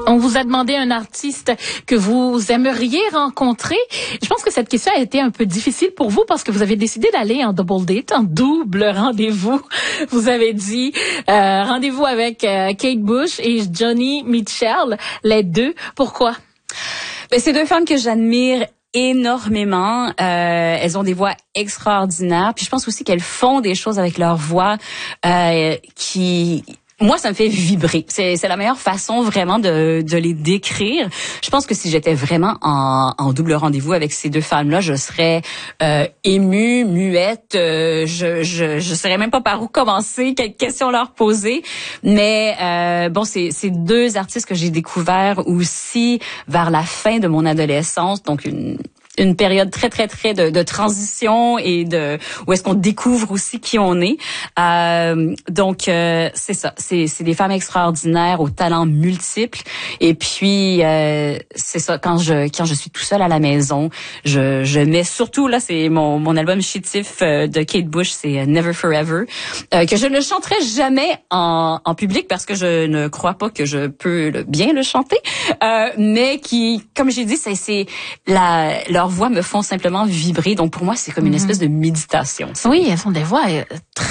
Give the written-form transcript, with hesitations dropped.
On vous a demandé un artiste que vous aimeriez rencontrer. Je pense que cette question a été un peu difficile pour vous parce que vous avez décidé d'aller en double date, en double rendez-vous. Vous avez dit rendez-vous avec Kate Bush et Joni Mitchell, les deux. Pourquoi? Ben, c'est deux femmes que j'admire énormément. Elles ont des voix extraordinaires. Puis je pense aussi qu'elles font des choses avec leur voix qui... Moi, ça me fait vibrer. C'est la meilleure façon vraiment de les décrire. Je pense que si j'étais vraiment en double rendez-vous avec ces deux femmes-là, je serais émue, muette. Je saurais même pas par où commencer, quelles questions leur poser. Mais bon, c'est deux artistes que j'ai découverts aussi vers la fin de mon adolescence, donc une période très de transition et où est-ce qu'on découvre aussi qui on est. Donc c'est ça, c'est des femmes extraordinaires aux talents multiples. Et puis c'est ça, quand je suis tout seul à la maison, je mets surtout là, c'est mon album chétif de Kate Bush, c'est Never Forever, que je ne chanterai jamais en public parce que je ne crois pas que je peux bien le chanter, mais qui, comme j'ai dit, leurs voix me font simplement vibrer. Donc pour moi, c'est comme une espèce de méditation. Oui, elles ont des voix très